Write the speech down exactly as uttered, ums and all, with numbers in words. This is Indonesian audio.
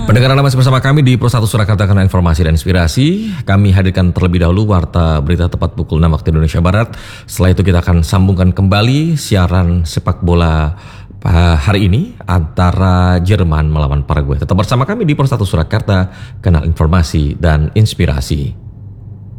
Pendengar Anda masih bersama kami di Pro satu Surakarta karena informasi dan inspirasi. Kami hadirkan terlebih dahulu warta berita tepat pukul enam waktu Indonesia Barat. Setelah itu kita akan sambungkan kembali siaran sepak bola hari ini antara Jerman melawan Paraguay. Tetap bersama kami di Pro satu Surakarta, kanal informasi dan inspirasi.